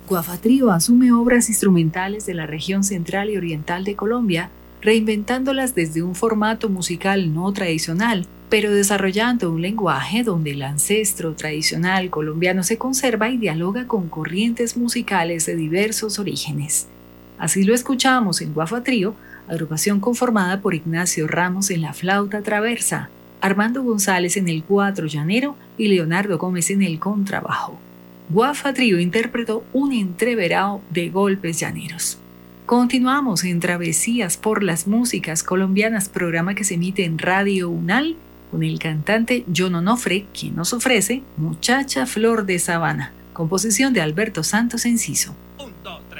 Guafa Trío asume obras instrumentales de la región central y oriental de Colombia, reinventándolas desde un formato musical no tradicional, pero desarrollando un lenguaje donde el ancestro tradicional colombiano se conserva y dialoga con corrientes musicales de diversos orígenes. Así lo escuchamos en Guafa Trío, agrupación conformada por Ignacio Ramos en la flauta traversa, Armando González en el cuatro llanero y Leonardo Gómez en el contrabajo. Guafa Trío interpretó un entreverado de golpes llaneros. Continuamos en Travesías por las Músicas Colombianas, programa que se emite en Radio UNAL, con el cantante John Onofre, quien nos ofrece Muchacha Flor de Sabana, composición de Alberto Santos Enciso. 1, 2, 3.